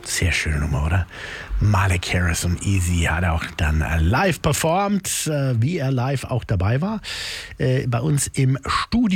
Sehr schöne Nummer, oder? Malik Harris und Easy hat auch dann live performt, wie er live auch dabei war, bei uns im Studio.